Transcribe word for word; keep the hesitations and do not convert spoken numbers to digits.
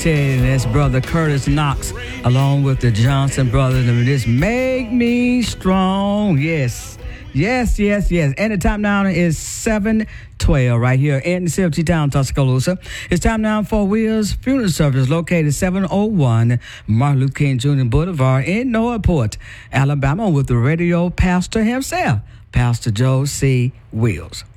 tell you, that's Brother Curtis Knox, along with the Johnson brothers. And this Make Me Strong. Yes. Yes, yes, yes. And the time now is seven twelve right here in the Silver Town, Tuscaloosa. It's time now for Will's Funeral Service, located seven oh one Martin Luther King Junior Boulevard in Northport, Alabama, with the radio pastor himself, Pastor Joe C. Wills.